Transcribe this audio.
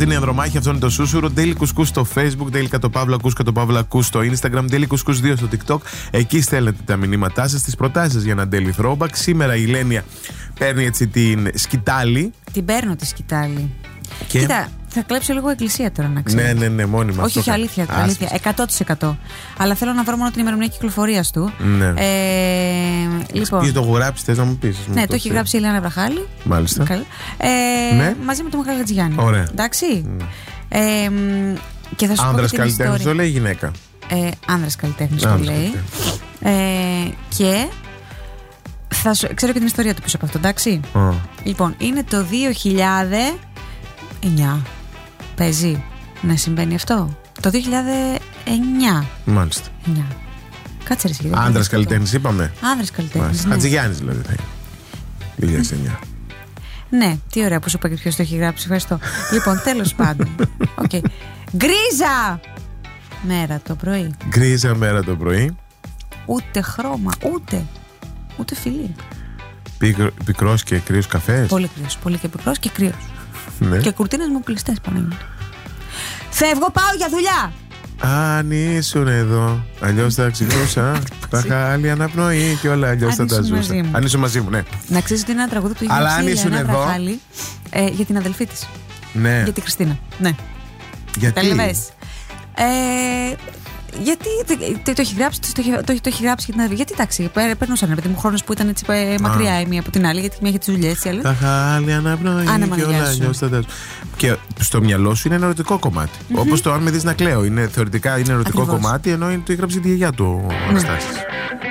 Αυτή είναι η Ανδρομάχη, αυτό είναι το Σούσουρο. Daily Couscous στο Facebook, Daily _Acous στο Instagram, Daily Couscous 2 στο TikTok. Εκεί στέλνετε τα μηνύματά σας, τις προτάσεις σας για ένα Daily Throwback. Σήμερα η Λένια παίρνει έτσι την σκητάλη. Την παίρνω τη σκητάλη. Και... Κοίτα, θα κλέψω λίγο εκκλησία τώρα να ξέρεις. Ναι, μόνιμα. Όχι, αλήθεια. 100%. Αλλά θέλω να βρω μόνο την ημερομηνία κυκλοφορίας του. Ναι. Λοιπόν. Το έχω γράψει, θες να μου πεις? Ναι, το έχει γράψει η Ελένα Βραχάλη. Μάλιστα. Ναι. Μαζί με τον Μιχάλη Χατζηγιάννη. Ωραία. Εντάξει. Και θα σου άνδρας πω καλλιτέχνης το λέει, γυναίκα? Άνδρας καλλιτέχνης το λέει. Και ξέρω και την ιστορία του πίσω από αυτό, εντάξει. Λοιπόν, είναι το 2009. Παίζει να συμβαίνει αυτό. Το 2009. Μάλιστα. 9. Κάτσε ρε σχεδόν. Άνδρας καλλιτέχνης είπαμε. Άνδρας καλλιτέχνης. Ναι. Χατζηγιάννης δηλαδή θα είναι. 2009. Ναι, τι ωραία που σου είπα και ποιος το έχει γράψει. Ευχαριστώ. Λοιπόν, τέλος πάντων. Okay. Γκρίζα μέρα το πρωί. Γκρίζα μέρα το πρωί. Ούτε χρώμα, ούτε φιλί. Πικρός και κρύος καφές. Πολύ κρύος, πολύ και πικρός και κρύος. Ναι. Και κουρτίνες μου κλειστές, Παναγιώτη. Φεύγω, πάω για δουλειά. Αν ήσουν εδώ, αλλιώς θα ξυγνούσα. Θα είχα άλλη αναπνοή και όλα αλλιώς θα τα ζούσα. Αν ήσουν μαζί μου, ναι. Να ξέρεις ότι είναι ένα τραγούδι που έχει γράψει η Ελένα Βραχάλη για την αδελφή της. Ναι. Για την Χριστίνα. Ναι. Γιατί? Γιατί το έχει γράψει, το έχει γράψει για την αδελφή. Γιατί εντάξει, περνούσαν παιδί μου χρόνος που ήταν έτσι μακριά η μία από την άλλη, γιατί μία είχε τις δουλειές της. Θα είχα άλλη αναπνοή και όλα αλλιώς θα τα ζούσα. Και στο μυαλό σου είναι ένα ερωτικό κομμάτι. Όπως το αν με δεις να κλαίω. Θεωρητικά είναι ερωτικό κομμάτι, ενώ το έχει γράψει τη γιαγιά του ο Αναστάσης.